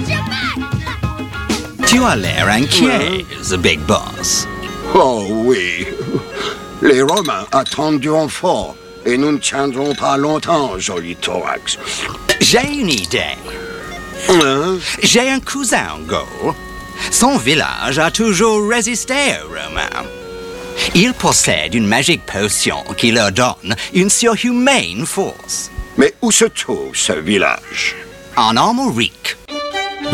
Tu as l'air inquiet, The Big Boss. Oh oui. Les Romains attendent du renfort et nous ne tiendrons pas longtemps, joli thorax. J'ai une idée. Hein? J'ai un cousin en Gaule. Son village a toujours résisté aux Romains. Il possède une magique potion qui leur donne une surhumaine force. Mais où se trouve ce village? En Armorique.